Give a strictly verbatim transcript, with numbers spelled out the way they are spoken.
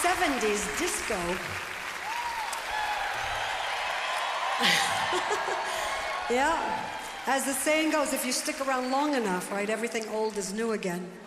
seventies disco. Yeah, as the saying goes, if you stick around long enough, right, everything old is new again.